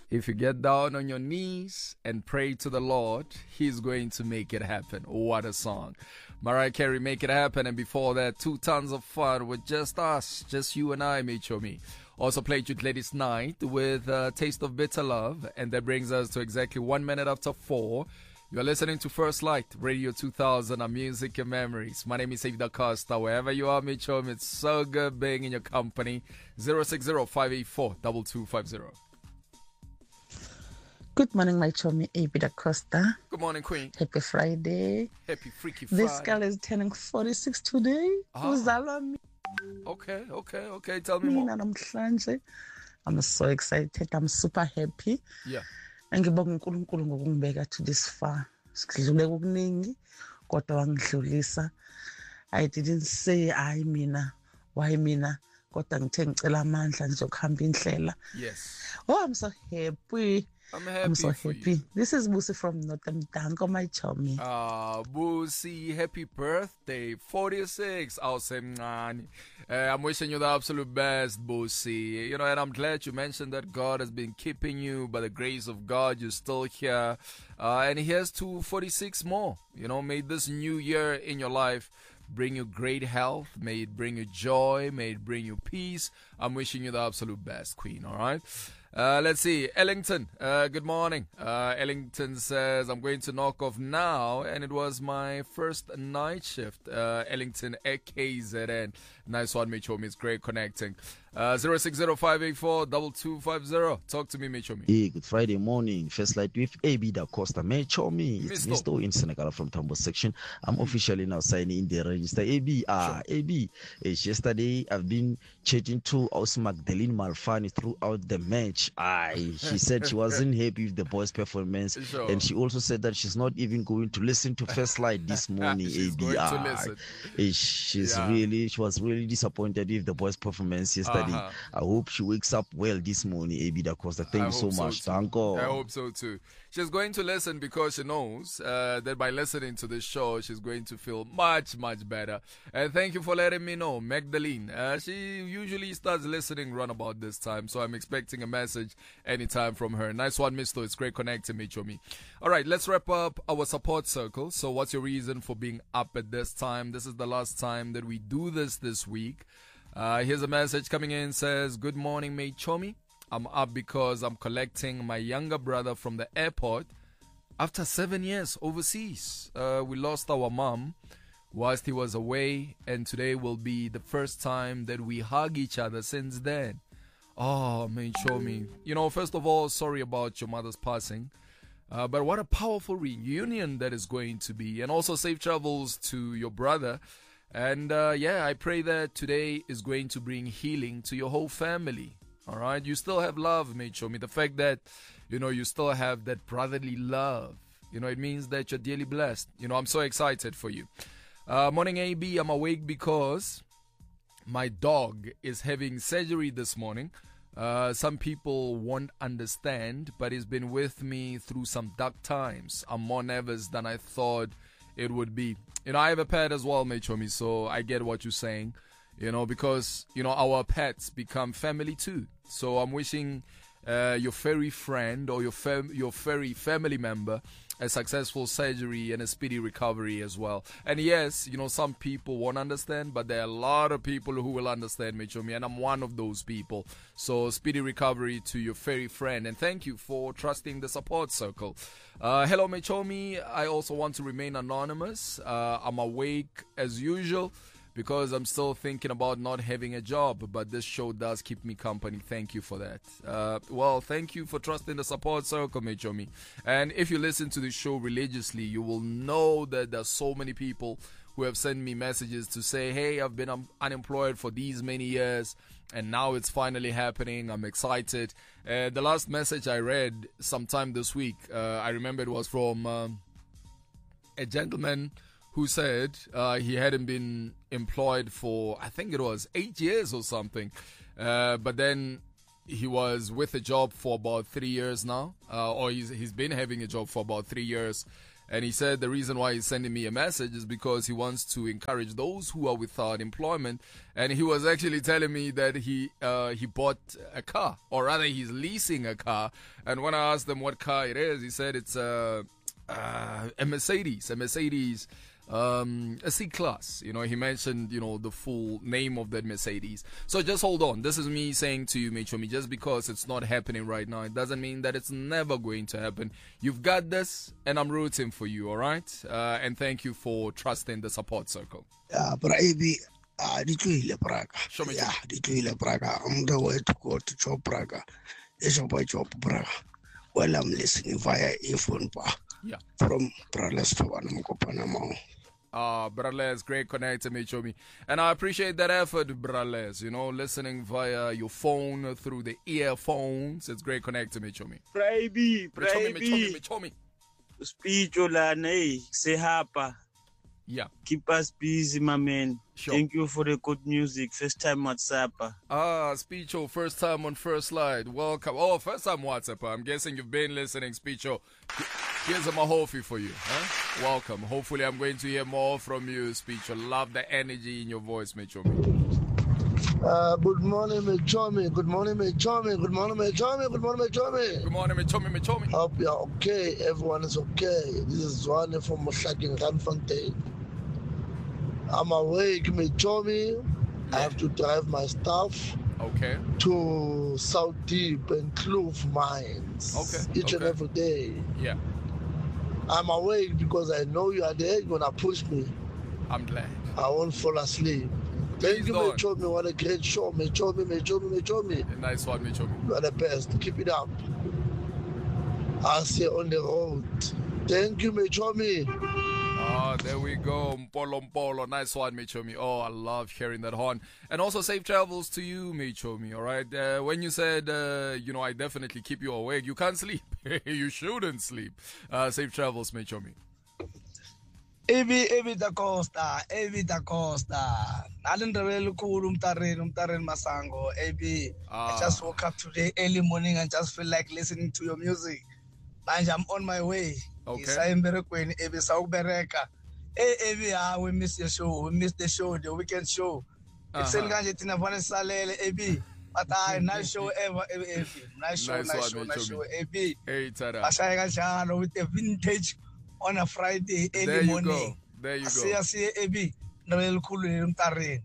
If you get down on your knees and pray to the Lord, He's going to make it happen. What a song. Mariah Carey, Make It Happen. And before that, 2 Tons of Fun with just us, just you and I, Mechomi. Also played you Gladys Knight with Taste of Bitter Love. And that brings us to exactly 1 minute after 4. You're listening to First Light, Radio 2000, our music and memories. My name is David Acosta. Wherever you are, Mechomi, it's so good being in your company. 060-584-2250. Good morning, my chummy, David Acosta. Good morning, Queen. Happy Friday. Happy Freaky Friday. This girl is turning 46 today. Okay. Tell me more. I'm so excited. I'm super happy. Yeah. Ngibonga uNkulunkulu ngokungibeka to this far. Sikudlule okuningi kodwa wangidlulisa. I didn't say why mina kodwa ngithe ngicela amandla ngizokuhamba indlela. Yes. Oh, I'm so happy. I'm so happy. You. This is Busi from Northern Danko, my chummy. Busi, happy birthday. 46. I'm wishing you the absolute best, Busi. And I'm glad you mentioned that God has been keeping you. By the grace of God, you're still here. And here's to 46 more. May this new year in your life bring you great health. May it bring you joy. May it bring you peace. I'm wishing you the absolute best, Queen. All right? Let's see. Ellington, good morning. Ellington says, I'm going to knock off now, and it was my first night shift. Ellington at KZN. Nice one, Michomi. It's great connecting. 060-584-2250. Talk to me, Michomi. Hey, good Friday morning. First Light with AB Da Costa. Michomi. It's Mr. in Senegal from Tambo section. I'm officially now signing in the register. AB. AB. Yesterday, I've been chatting to Aus Magdalene Malfani throughout the match. She said she wasn't happy with the boys' performance. Sure. And she also said that she's not even going to listen to First Light this morning. She's going to listen. She was really disappointed with the boys' performance yesterday. I hope she wakes up well this morning, AB Da Costa. Thank you so much. Thank you. I hope so too. She's going to listen because she knows that by listening to this show, she's going to feel much, much better. And thank you for letting me know, Magdalene. She usually starts listening around about this time, so I'm expecting a message anytime from her. Nice one, Misto. It's great connecting, Michomi. All right, let's wrap up our support circle. So what's your reason for being up at this time? This is the last time that we do this week. Here's a message coming in. Says, good morning, Michomi. I'm up because I'm collecting my younger brother from the airport after 7 years overseas. We lost our mom whilst he was away, and today will be the first time that we hug each other since then. Oh, Michomi. First of all, sorry about your mother's passing. But what a powerful reunion that is going to be. And also safe travels to your brother. And I pray that today is going to bring healing to your whole family. All right? You still have love, Michomi. The fact that, you still have that brotherly love, it means that you're dearly blessed. I'm so excited for you. Morning, AB. I'm awake because my dog is having surgery this morning. Some people won't understand, but he's been with me through some dark times. I'm more nervous than I thought it would be. I have a pet as well, Mechomi, so I get what you're saying, because, our pets become family too. So I'm wishing your furry friend or your furry family member a successful surgery and a speedy recovery as well. And yes, some people won't understand, but there are a lot of people who will understand, Michomi, and I'm one of those people. So speedy recovery to your furry friend, and thank you for trusting the support circle. Hello, Michomi. I also want to remain anonymous. I'm awake as usual because I'm still thinking about not having a job, but this show does keep me company. Thank you for that. Thank you for trusting the support circle, Michomi. And if you listen to the show religiously, you will know that there's so many people who have sent me messages to say, hey, I've been unemployed for these many years, and now it's finally happening. I'm excited. The last message I read sometime this week, I remember it was from a gentleman who said he hadn't been employed for, I think it was 8 years or something. But then he was with a job for about 3 years now, or he's been having a job for about 3 years. And he said the reason why he's sending me a message is because he wants to encourage those who are without employment. And he was actually telling me that he bought a car, or rather he's leasing a car. And when I asked him what car it is, he said it's a Mercedes, a C-Class. You know, he mentioned, you know, the full name of that Mercedes. So just hold on. This is me saying to you, Mechomi, just because it's not happening right now, it doesn't mean that it's never going to happen. You've got this, and I'm rooting for you, all right? And thank you for trusting the support circle. Yeah, but Abi, Praga. Show me. Yeah, Praga. I'm the way to go to Job Praga. It's about Job Praga. Well, I'm listening via earphone from Brales to Wanamakopanamao. Brales, great connector, Mechomi. And I appreciate that effort, Brales. You know, listening via your phone through the earphones. It's great connector, Mechomi. Mechomi. Speech Olane, say hapa. Yeah. Keep us busy, my man. Sure. Thank you for the good music. First time WhatsApp. Speecho, first time on First Light. Welcome. Oh, first time WhatsApp. I'm guessing you've been listening, Speecho. Here's a mahofi for you. Huh? Welcome. Hopefully I'm going to hear more from you, Speecho. Love the energy in your voice, Mechomi. Good morning, Mechomi. Good morning, Mechomi. Good morning, Mechomi. Good morning, Mechomi. Good morning, Mechomi. Hope you're okay. Everyone is okay. This is Zwane from Moshaking Randfontein. I'm awake, Mechomi. I have to drive my stuff to South Deep and Kloof mines each and every day. Yeah. I'm awake because I know you are there. You're going to push me. I'm glad. I won't fall asleep. Thank you, Mechomi. What a great show. Mechomi. Nice one, Mechomi. You are the best. Keep it up. I'll see you on the road. Thank you, Mechomi. There we go. Mpolo. Nice one, Mechomi. Oh, I love hearing that horn. And also safe travels to you, Mechomi, all right? When you said, I definitely keep you awake, you can't sleep. You shouldn't sleep. Safe travels, Mechomi. Evi da Costa. Alindrevelu Kulu Mtaren Masango. I just woke up today early morning and just feel like listening to your music. And I'm on my way. Okay. We missed your show. We missed the show, the weekend show. It's nice show ever. Nice show. Hey, Tada. With the vintage on a Friday early morning. There you go. See, Ebi. Noel Kulu Mtaren.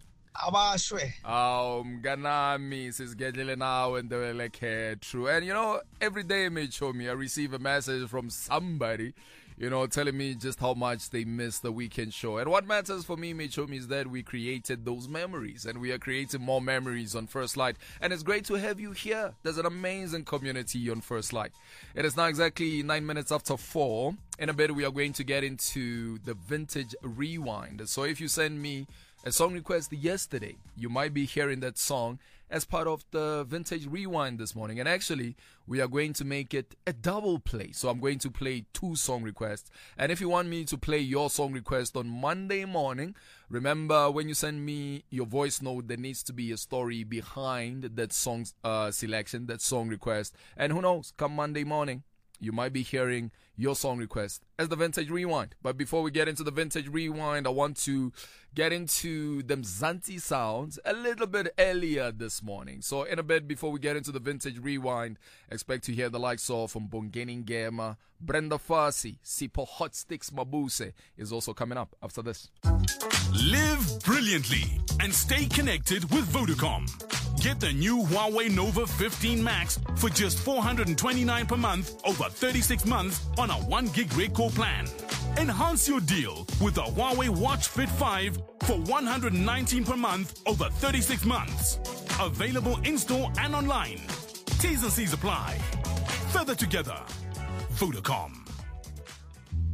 Ganami says Gedele now and they're like true. And every day Mechomi, I receive a message from somebody, telling me just how much they miss the weekend show. And what matters for me, Mechomi, is that we created those memories and we are creating more memories on First Light. And it's great to have you here. There's an amazing community on First Light. It is now exactly 9 minutes after 4. In a bit, we are going to get into the Vintage Rewind. So if you send me a song request yesterday, you might be hearing that song as part of the Vintage Rewind this morning. And actually, we are going to make it a double play. So I'm going to play 2 song requests. And if you want me to play your song request on Monday morning, remember when you send me your voice note, there needs to be a story behind that song selection, that song request. And who knows, come Monday morning, you might be hearing your song request as the Vintage Rewind. But before we get into the Vintage Rewind, I want to get into them Zanti sounds a little bit earlier this morning. So in a bit, before we get into the Vintage Rewind, expect to hear the likes of from Bongeni Ngema, Brenda Fassie, Sipho Hot Sticks Mabuse is also coming up after this. Live brilliantly and stay connected with Vodacom. Get the new Huawei Nova 15 Max for just $429 per month over 36 months on a 1 gig rate core plan. Enhance your deal with the Huawei Watch Fit 5 for $119 per month over 36 months. Available in-store and online. T's and C's apply. Further together. Vodacom.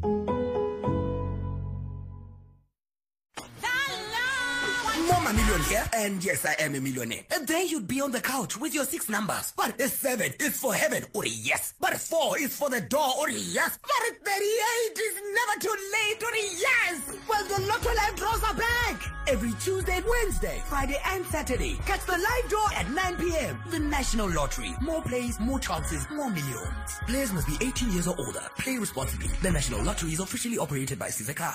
More millions here, and yes, I am a millionaire. And then you'd be on the couch with your 6 numbers. But 7 is for heaven, or yes. But 4 is for the door, or yes. But 38 is never too late, or yes. Well, the Lotto Live draws are back. Every Tuesday, Wednesday, Friday, and Saturday. Catch the live draw at 9 p.m. The National Lottery. More plays, more chances, more millions. Players must be 18 years or older. Play responsibly. The National Lottery is officially operated by Sizakai.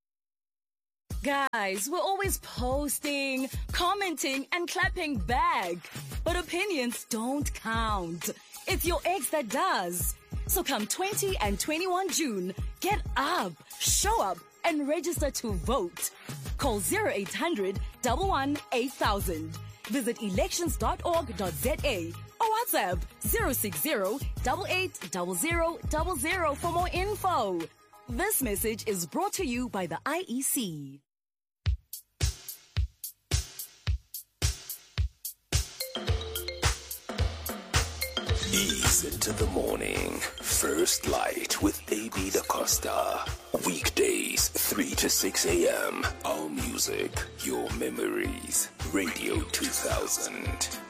Guys, we're always posting, commenting, and clapping back. But opinions don't count. It's your ex that does. So come 20 and 21 June, get up, show up, and register to vote. Call 0800 11 8000. Visit elections.org.za or WhatsApp 060 880000 for more info. This message is brought to you by the IEC. Ease into the morning. First Light with AB Da Costa. Weekdays, 3 to 6 a.m. Our music, your memories. Radio 2000.